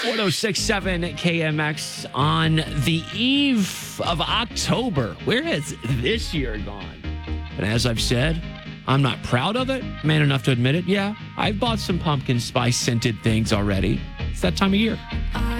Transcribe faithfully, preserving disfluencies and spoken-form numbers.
oh six point seven K M X on the eve of October. Where has this year gone? And as I've said, I'm not proud of it. Man enough to admit it. Yeah, I've bought some pumpkin spice scented things already. It's that time of year.